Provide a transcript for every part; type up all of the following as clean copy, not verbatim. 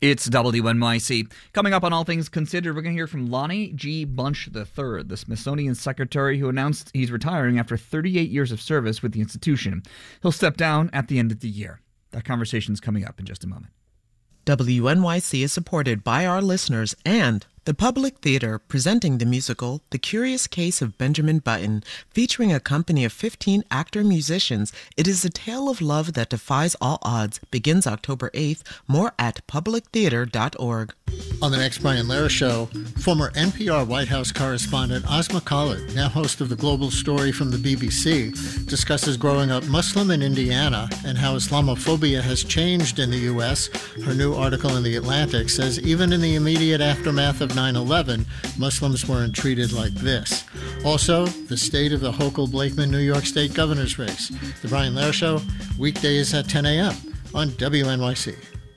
It's WNYC. Coming up on All Things Considered, we're going to hear from Lonnie G. Bunch III, the Smithsonian secretary who announced he's retiring after 38 years of service with the institution. He'll step down at the end of the year. That conversation's coming up in just a moment. WNYC is supported by our listeners and the Public Theater, presenting the musical The Curious Case of Benjamin Button, featuring a company of 15 actor-musicians. It is a tale of love that defies all odds. Begins October 8th. More at publictheater.org. On the next Brian Lehrer Show, former NPR White House correspondent Asma Khalid, now host of The Global Story from the BBC, discusses growing up Muslim in Indiana and how Islamophobia has changed in the U.S. Her new article in The Atlantic says even in the immediate aftermath of 9/11, Muslims weren't treated like this. Also, the state of the Hochul-Blakeman New York State governor's race. The Brian Lehrer Show, weekdays at 10 a.m. on WNYC.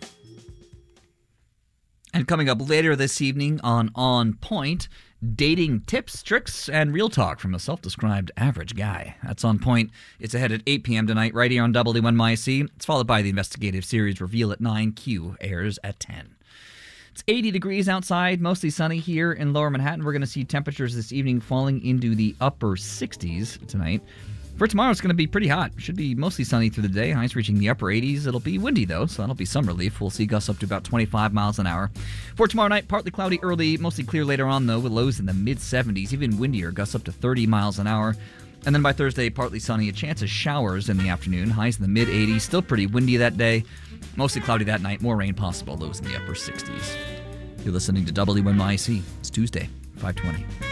And coming up later this evening on Point, dating tips, tricks, and real talk from a self-described average guy. That's On Point. It's ahead at 8 p.m. tonight right here on WNYC. It's followed by the investigative series Reveal at 9. Q airs at 10. It's 80 degrees outside, mostly sunny here in Lower Manhattan. We're going to see temperatures this evening falling into the upper 60s tonight. For tomorrow, it's going to be pretty hot. Should be mostly sunny through the day. Highs reaching the upper 80s. It'll be windy, though, so that'll be some relief. We'll see gusts up to about 25 miles an hour. For tomorrow night, partly cloudy early, mostly clear later on, though, with lows in the mid-70s, even windier, gusts up to 30 miles an hour. And then by Thursday, partly sunny, a chance of showers in the afternoon. Highs in the mid-80s, still pretty windy that day. Mostly cloudy that night, more rain possible, lows in the upper 60s. You're listening to WNYC. It's Tuesday, 5:20.